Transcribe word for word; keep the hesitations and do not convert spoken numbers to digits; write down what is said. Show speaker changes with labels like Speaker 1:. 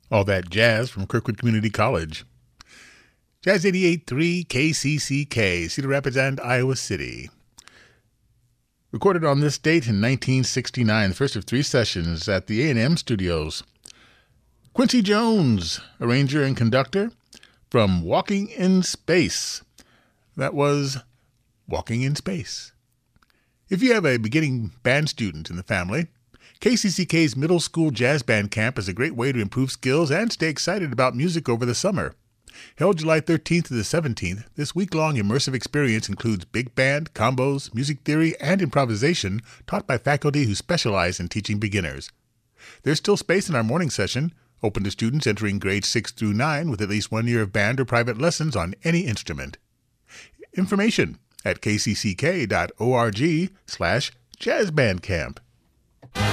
Speaker 1: All that jazz from Kirkwood Community College. Jazz eighty-eight point three K C C K, Cedar Rapids and Iowa City. Recorded on this date in nineteen sixty-nine, the first of three sessions at the A and M Studios. Quincy Jones, arranger and conductor, from Walking in Space. That was Walking in Space. If you have a beginning band student in the family, K C C K's Middle School Jazz Band Camp is a great way to improve skills and stay excited about music over the summer. Held July thirteenth to the seventeenth, this week-long immersive experience includes big band, combos, music theory, and improvisation taught by faculty who specialize in teaching beginners. There's still space in our morning session, open to students entering grades six through nine with at least one year of band or private lessons on any instrument. Information at kcck.org slash jazzbandcamp.